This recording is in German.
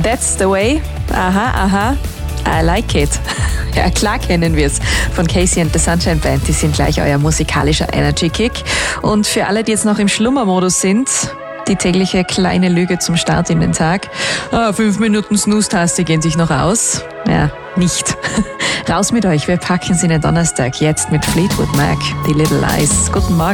That's the way. Aha. I like it. Ja, klar kennen wir es von Casey and the Sunshine Band. Die sind gleich euer musikalischer Energy-Kick. Und für alle, die jetzt noch im Schlummermodus sind, die tägliche kleine Lüge zum Start in den Tag. 5 Minuten Snooze-Taste gehen sich noch aus. Ja, nicht. Raus mit euch, wir packen sie in den Donnerstag jetzt mit Fleetwood Mac, die Little Lies. Guten Morgen.